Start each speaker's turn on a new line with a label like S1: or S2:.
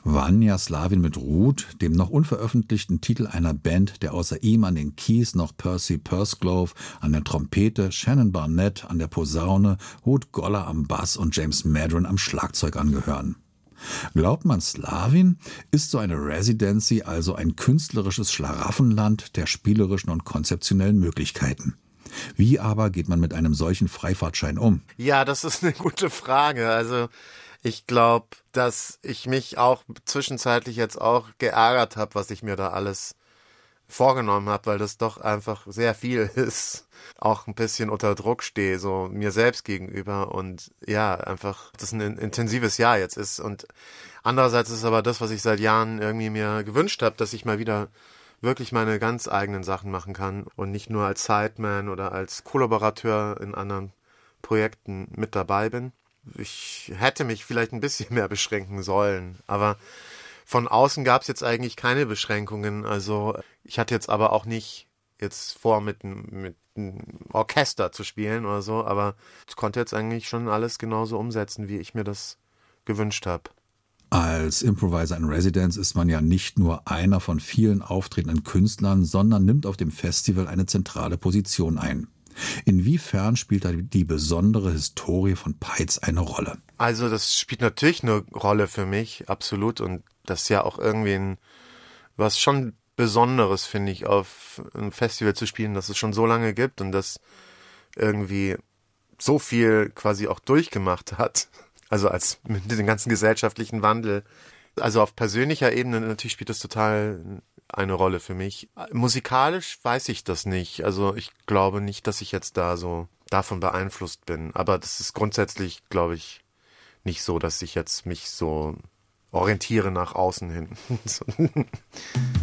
S1: Vanya Slavin mit Ruth, dem noch unveröffentlichten Titel einer Band, der außer ihm an den Keys noch Percy Pursglove an der Trompete, Shannon Barnett an der Posaune, Ruth Goller am Bass und James Madron am Schlagzeug angehören. Glaubt man Slavin, ist so eine Residency also ein künstlerisches Schlaraffenland der spielerischen und konzeptionellen Möglichkeiten. Wie aber geht man mit einem solchen Freifahrtschein um?
S2: Ja, das ist eine gute Frage. Also ich glaube, dass ich mich auch zwischenzeitlich jetzt auch geärgert habe, was ich mir da alles vorgenommen habe, weil das doch einfach sehr viel ist. Auch ein bisschen unter Druck stehe, so mir selbst gegenüber und ja, einfach, das ein intensives Jahr jetzt ist. Und andererseits ist es aber das, was ich seit Jahren irgendwie mir gewünscht habe, dass ich mal wieder wirklich meine ganz eigenen Sachen machen kann und nicht nur als Sideman oder als Kollaborateur in anderen Projekten mit dabei bin. Ich hätte mich vielleicht ein bisschen mehr beschränken sollen, aber von außen gab es jetzt eigentlich keine Beschränkungen. Also ich hatte jetzt aber auch nicht jetzt vor, mit einem Orchester zu spielen oder so, aber ich konnte jetzt eigentlich schon alles genauso umsetzen, wie ich mir das gewünscht habe.
S1: Als Improviser in Residence ist man ja nicht nur einer von vielen auftretenden Künstlern, sondern nimmt auf dem Festival eine zentrale Position ein. Inwiefern spielt da die besondere Historie von Peitz eine Rolle?
S2: Also das spielt natürlich eine Rolle für mich, absolut. Und das ist ja auch irgendwie was schon Besonderes, finde ich, auf einem Festival zu spielen, das es schon so lange gibt und das irgendwie so viel quasi auch durchgemacht hat. Also als mit dem ganzen gesellschaftlichen Wandel. Also auf persönlicher Ebene natürlich spielt das total eine Rolle für mich. Musikalisch weiß ich das nicht. Also ich glaube nicht, dass ich jetzt da so davon beeinflusst bin. Aber das ist grundsätzlich, glaube ich, nicht so, dass ich jetzt mich so orientiere nach außen hin.